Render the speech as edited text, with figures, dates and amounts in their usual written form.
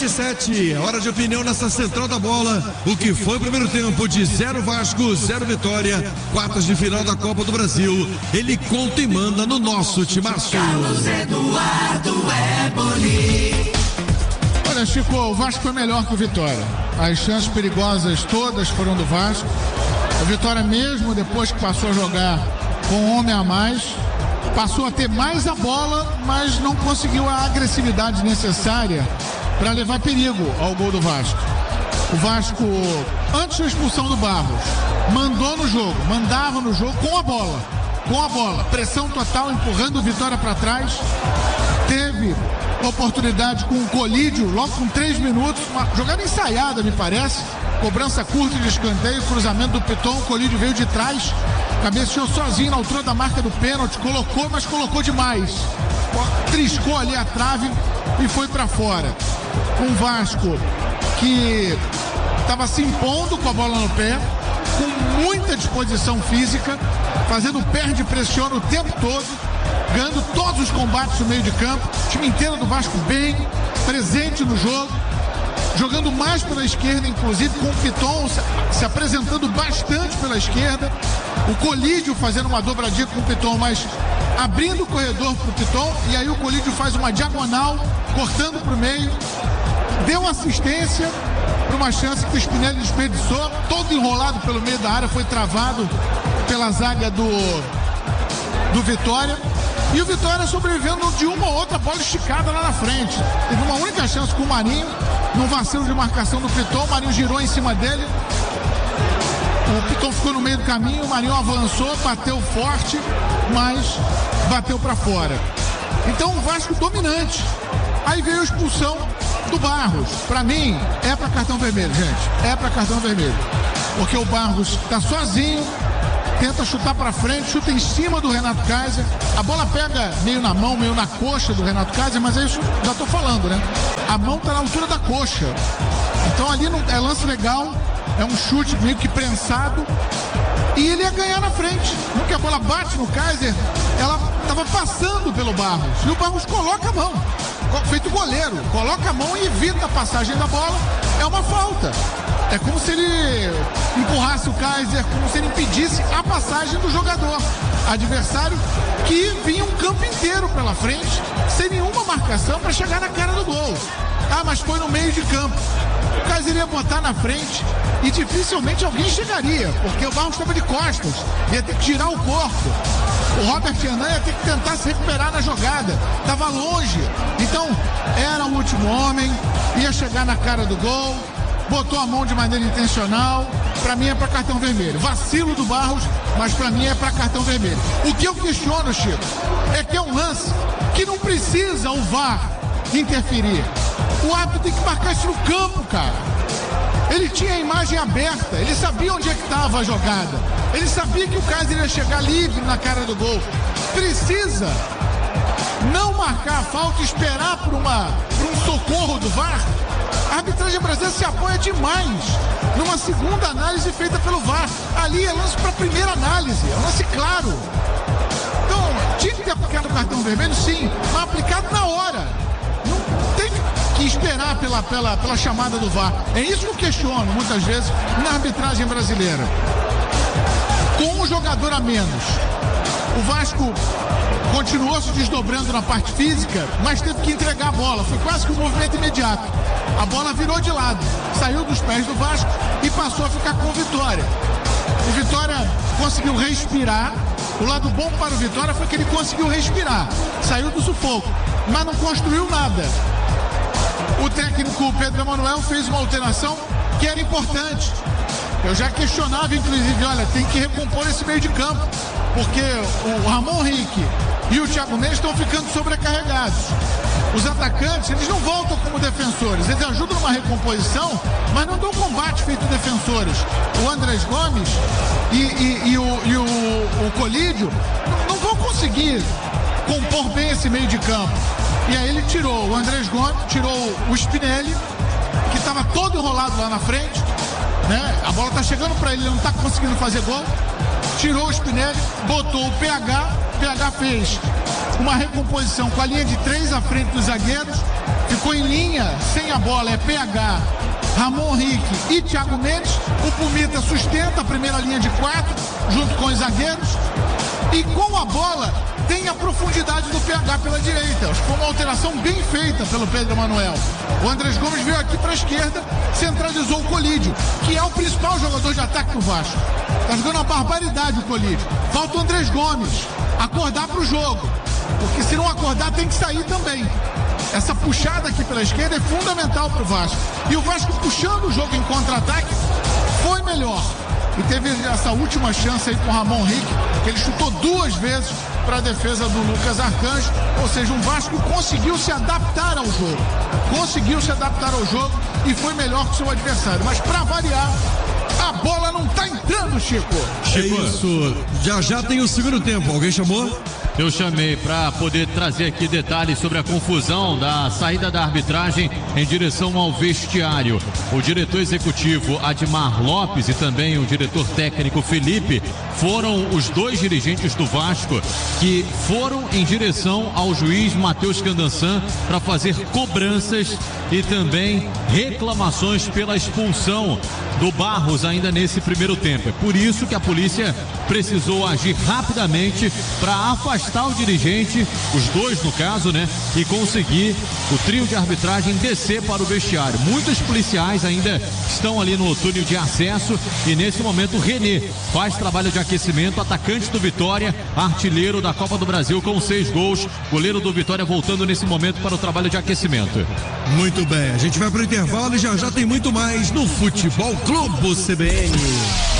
27, hora de opinião nessa central da bola. O que foi o primeiro tempo de 0 Vasco, 0 Vitória, quartas de final da Copa do Brasil. Ele conta e manda no nosso timaço. Carlos Eduardo Eboli. Olha, Chico, o Vasco foi melhor que o Vitória. As chances perigosas todas foram do Vasco. O Vitória, mesmo depois que passou a jogar com um homem a mais, passou a ter mais a bola, mas não conseguiu a agressividade necessária para levar perigo ao gol do Vasco. O Vasco, antes da expulsão do Barros, mandou no jogo, mandava no jogo com a bola, pressão total, empurrando o Vitória para trás. Teve oportunidade com o Colídio, logo com 3 minutos, uma jogada ensaiada, me parece, cobrança curta de escanteio, cruzamento do Piton, o Colídio veio de trás, cabeceou sozinho na altura da marca do pênalti, colocou, mas colocou demais, triscou ali a trave e foi para fora. Um Vasco que estava se impondo com a bola no pé, com muita disposição física, fazendo perde e pressiona o tempo todo, ganhando todos os combates no meio de campo, o time inteiro do Vasco bem, presente no jogo, jogando mais pela esquerda, inclusive com o Piton se apresentando bastante pela esquerda, o Colídio fazendo uma dobradinha com o Piton, mas abrindo o corredor para o Piton, e aí o Colídio faz uma diagonal, cortando para o meio, deu assistência para uma chance que o Spinelli desperdiçou, todo enrolado pelo meio da área, foi travado pela zaga do Vitória. E o Vitória sobrevivendo de uma ou outra bola esticada lá na frente. Teve uma única chance com o Marinho, num vacilo de marcação do Piton, o Marinho girou em cima dele. O Piton ficou no meio do caminho, o Marinho avançou, bateu forte, mas bateu para fora. Então o Vasco dominante. Aí veio a expulsão do Barros. Para mim, é para cartão vermelho, gente. É para cartão vermelho. Porque o Barros tá sozinho, tenta chutar para frente, chuta em cima do Renato Kaiser. A bola pega meio na mão, meio na coxa do Renato Kaiser, mas é isso, já tô falando, né? A mão tá na altura da coxa. Então ali não, é lance legal, é um chute meio que prensado. E ele ia ganhar na frente. No que a bola bate no Kaiser, ela tava passando pelo Barros. E o Barros coloca a mão. Feito goleiro, coloca a mão e evita a passagem da bola. É uma falta. É como se ele empurrasse o Kaiser, como se ele impedisse a passagem do jogador adversário, que vinha um campo inteiro pela frente, sem nenhuma marcação para chegar na cara do gol. Ah, mas foi no meio de campo. O Kaiser ia botar na frente e dificilmente alguém chegaria, porque o Barros estava de costas, ia ter que tirar o corpo. O Robert Fernandes ia ter que tentar se recuperar na jogada, estava longe. Então, era o último homem, ia chegar na cara do gol, botou a mão de maneira intencional. Para mim é para cartão vermelho. Vacilo do Barros, mas para mim é para cartão vermelho. O que eu questiono, Chico, é que é um lance que não precisa o VAR interferir. O árbitro tem que marcar isso no campo, cara. Ele tinha a imagem aberta, ele sabia onde é que estava a jogada, ele sabia que o Kaiser ia chegar livre na cara do gol. Precisa não marcar a falta e esperar por um socorro do VAR. A arbitragem brasileira se apoia demais numa segunda análise feita pelo VAR. Ali é lance para primeira análise, é um lance claro. Então, tinha que ter aplicado o cartão vermelho, sim, mas aplicado na hora. Não tem que esperar pela chamada do VAR. É isso que eu questiono muitas vezes na arbitragem brasileira. Com um jogador a menos, o Vasco continuou se desdobrando na parte física, mas teve que entregar a bola. Foi quase que um movimento imediato. A bola virou de lado, saiu dos pés do Vasco e passou a ficar com o Vitória. O Vitória conseguiu respirar. O lado bom para o Vitória foi que ele conseguiu respirar. Saiu do sufoco, mas não construiu nada. O técnico Pedro Emanuel fez uma alteração que era importante. Eu já questionava, inclusive, olha, tem que recompor esse meio de campo, porque o Ramon Henrique e o Thiago Mendes estão ficando sobrecarregados. Os atacantes, eles não voltam como defensores, eles ajudam numa recomposição, mas não dão combate feito defensores. O Andrés Gomes e o Colídio não vão conseguir compor bem esse meio de campo. E aí ele tirou o Andrés Gomes, tirou o Spinelli, que estava todo enrolado lá na frente, né? A bola tá chegando para ele não tá conseguindo fazer gol. Tirou o Spinelli, botou o PH fez uma recomposição com a linha de 3 à frente dos zagueiros, ficou em linha, sem a bola, é PH, Ramon Henrique e Thiago Mendes. O Pumita sustenta a primeira linha de 4, junto com os zagueiros. E com a bola, tem a profundidade do PH pela direita. Foi uma alteração bem feita pelo Pedro Emanuel. O Andrés Gomes veio aqui para a esquerda, centralizou o Colídio, que é o principal jogador de ataque do Vasco. Tá jogando uma barbaridade o Colídio. Falta o Andrés Gomes acordar para o jogo, porque se não acordar tem que sair também. Essa puxada aqui pela esquerda é fundamental para o Vasco. E o Vasco puxando o jogo em contra-ataque foi melhor. E teve essa última chance aí com o Ramon Henrique, que ele chutou 2 vezes para a defesa do Lucas Arcanjo. Ou seja, o Vasco conseguiu se adaptar ao jogo. E foi melhor que o seu adversário. Mas para variar, a bola não tá entrando, Chico. É isso. Já tem o segundo tempo. Alguém chamou? Eu chamei para poder trazer aqui detalhes sobre a confusão da saída da arbitragem em direção ao vestiário. O diretor executivo Admar Lopes e também o diretor técnico Felipe foram os 2 dirigentes do Vasco que foram em direção ao juiz Matheus Candansan para fazer cobranças e também reclamações pela expulsão do Barros ainda nesse primeiro tempo. É por isso que a polícia precisou agir rapidamente para afastar o dirigente, os 2 no caso, né? E conseguir o trio de arbitragem descer para o vestiário. Muitos policiais ainda estão ali no túnel de acesso e nesse momento o René faz trabalho de aquecimento, atacante do Vitória, artilheiro da Copa do Brasil com 6 gols, goleiro do Vitória voltando nesse momento para o trabalho de aquecimento. Muito bem, a gente vai para o intervalo e já tem muito mais no Futebol Clube CBN.